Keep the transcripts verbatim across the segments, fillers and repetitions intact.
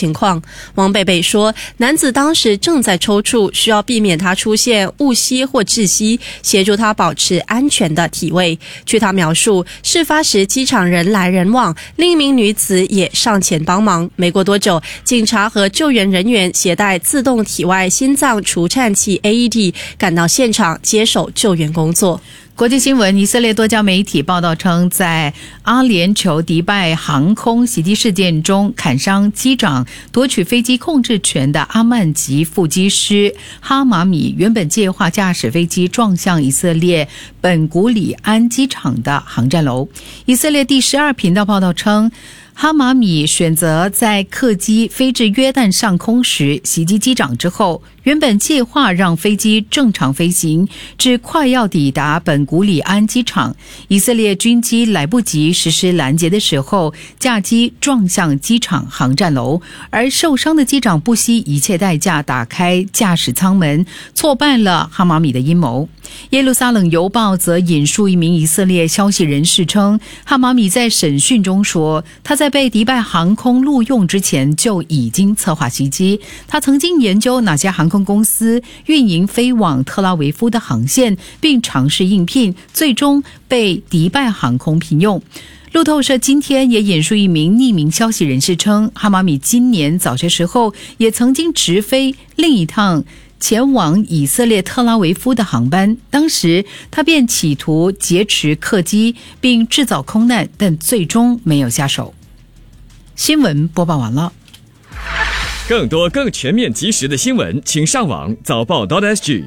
情况。王贝贝说，男子当时正在抽搐，需要避免他出现误吸或窒息，协助他保持安全的体位。据他描述，事发时机场人来人往，另一名女子也上前帮忙。没过多久，警察和救援人员携带自动体外心脏除颤器 A E D 赶到现场接手救援工作。 国际新闻，以色列多家媒体报道称，在阿联酋迪拜航空袭击事件中砍伤机长、夺取飞机控制权的阿曼籍副机师哈马米原本计划驾驶飞机撞向以色列本古里安机场的航站楼。以色列第十二频道报道称，哈马米选择在客机飞至约旦上空时袭击机长之后，原本计划让飞机正常飞行至快要抵达本古里安机场，以色列军机来不及实施拦截的时候，驾机撞向机场航站楼，而受伤的机长不惜一切代价打开驾驶舱门，挫败了哈马米的阴谋。耶路撒冷邮报则引述一名以色列消息人士称，哈马米在审讯中说，他在被迪拜航空录用之前就已经策划袭击，他曾经研究哪些航空公司运营飞往特拉维夫的航线，并尝试应聘，最终被迪拜航空聘用。路透社今天也引述一名匿名消息人士称，哈马米今年早些时候也曾经直飞另一趟前往以色列特拉维夫的航班，当时他便企图劫持客机并制造空难，但最终没有下手。新闻播报完了。 更多更全面及时的新闻，请上网早报 .sg。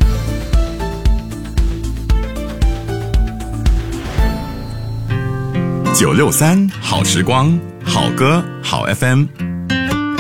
九六三好时光，好歌好 F M。